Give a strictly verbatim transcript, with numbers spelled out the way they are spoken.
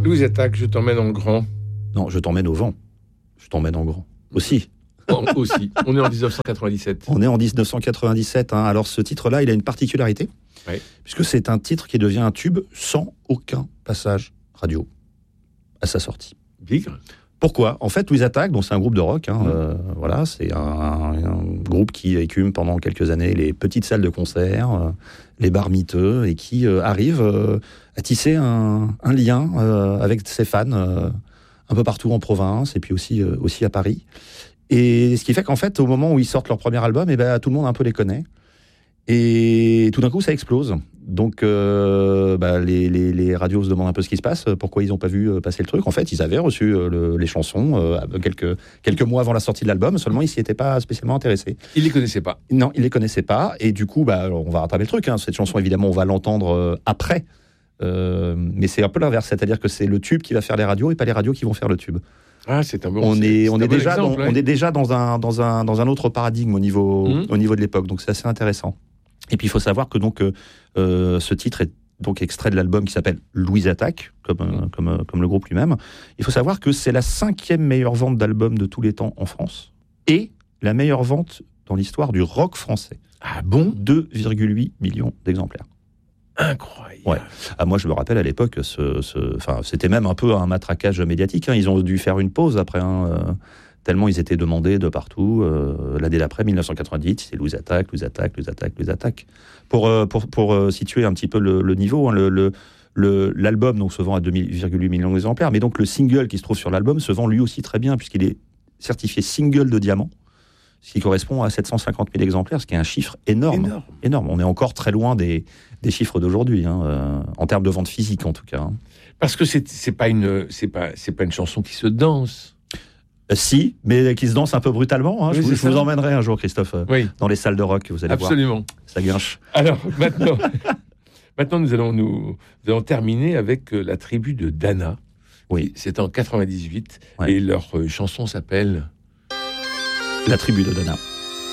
Louise Attaque, je t'emmène en grand. Non, je t'emmène au vent. Je t'emmène en grand. Aussi. Oh, aussi. On est en dix-neuf cent quatre-vingt-dix-sept. On est en dix-neuf cent quatre-vingt-dix-sept. Hein. Alors, ce titre-là, il a une particularité. Oui. Puisque c'est un titre qui devient un tube sans aucun passage radio à sa sortie. Bigre. Pourquoi ? En fait, Louise Attaque, donc c'est un groupe de rock. Hein, mmh. euh, voilà, c'est un, un groupe qui écume pendant quelques années les petites salles de concert, euh, les bars miteux, et qui euh, arrive euh, à tisser un, un lien euh, avec ses fans euh, un peu partout en province, et puis aussi, euh, aussi à Paris. Et ce qui fait qu'en fait, au moment où ils sortent leur premier album, eh ben, tout le monde un peu les connaît. Et tout d'un coup, ça explose. Donc, euh, bah, les, les, les radios se demandent un peu ce qui se passe, pourquoi ils n'ont pas vu passer le truc. En fait, ils avaient reçu euh, le, les chansons euh, quelques, quelques mois avant la sortie de l'album, seulement ils s'y étaient pas spécialement intéressés. Ils ne les connaissaient pas. Non, ils les connaissaient pas. Et du coup, bah, on va rattraper le truc. Hein. Cette chanson, évidemment, on va l'entendre euh, après. Euh, mais c'est un peu l'inverse, c'est-à-dire que c'est le tube qui va faire les radios et pas les radios qui vont faire le tube. Ah, c'est un bon. On est, c'est, on c'est est bon déjà, exemple, dans, ouais. on est déjà dans un, dans un, dans un autre paradigme au niveau, mmh. au niveau de l'époque. Donc c'est assez intéressant. Et puis il faut savoir que donc euh, ce titre est donc extrait de l'album qui s'appelle Louise Attaque, comme, euh, mmh. comme, euh, comme le groupe lui-même. Il faut savoir que c'est la cinquième meilleure vente d'albums de tous les temps en France et la meilleure vente dans l'histoire du rock français. Ah bon ? deux virgule huit millions d'exemplaires. Incroyable. Ouais. Ah, moi, je me rappelle à l'époque, ce, ce, enfin, c'était même un peu un matraquage médiatique. Hein. Ils ont dû faire une pause après, hein, euh, tellement ils étaient demandés de partout. Euh, l'année d'après, dix-neuf cent quatre-vingt-dix, c'est Louise Attaque, Louise Attaque, Louise Attaque, Louise Attaque. Pour, euh, pour, pour euh, situer un petit peu le, le niveau, hein, le, le, le, l'album donc, se vend à deux virgule huit millions d'exemplaires, mais donc le single qui se trouve sur l'album se vend lui aussi très bien, puisqu'il est certifié single de diamant, ce qui correspond à sept cent cinquante mille exemplaires, ce qui est un chiffre énorme. Énorme. énorme. On est encore très loin des, des chiffres d'aujourd'hui, hein, euh, en termes de vente physique en tout cas. Hein. Parce que c'est, c'est, pas une, c'est, pas, c'est pas une chanson qui se danse. Euh, si, mais qui se danse un peu brutalement. Hein. Oui, je, vous, je vous ça. emmènerai un jour, Christophe, euh, Oui. dans les salles de rock, vous allez Absolument. voir. Ça guinche. Alors, maintenant, maintenant nous, allons nous, nous allons terminer avec euh, la tribu de Dana. Oui. C'est en quatre-vingt-dix-huit. Ouais. Et leur euh, chanson s'appelle... La tribu de Dana.